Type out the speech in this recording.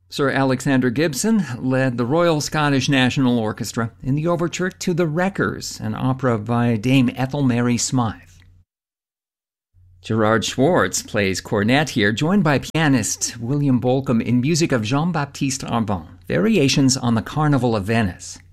Sir Alexander Gibson led the Royal Scottish National Orchestra in the overture to The Wreckers, an opera by Dame Ethel Mary Smythe. Gerard Schwartz plays cornet here, joined by pianist William Bolcom in music of Jean-Baptiste Arbon, Variations on the Carnival of Venice.